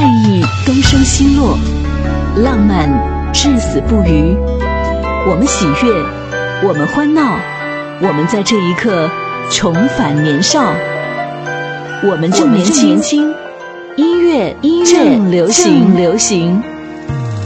爱意东升西落，浪漫至死不渝。我们喜悦，我们欢闹，我们在这一刻重返年少。我们正年轻，音乐正流行。